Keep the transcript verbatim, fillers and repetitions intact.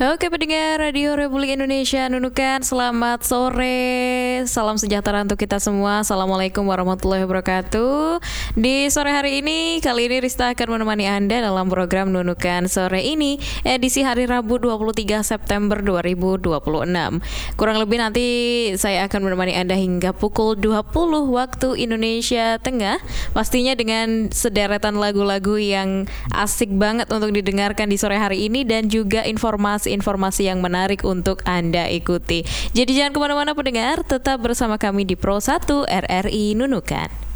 Oke pendengar Radio Republik Indonesia Nunukan, selamat sore. Salam sejahtera untuk kita semua. Assalamualaikum warahmatullahi wabarakatuh. Di sore hari ini, kali ini Rista akan menemani Anda dalam program Nunukan Sore ini, edisi hari Rabu dua puluh tiga September dua ribu dua puluh enam. Kurang lebih nanti saya akan menemani Anda hingga pukul dua puluh waktu Indonesia Tengah. Pastinya dengan sederetan lagu-lagu yang asik banget untuk didengarkan di sore hari ini, dan juga informasi-informasi yang menarik untuk Anda ikuti. Jadi jangan kemana-mana pendengar, tetap bersama kami di Pro satu R R I Nunukan.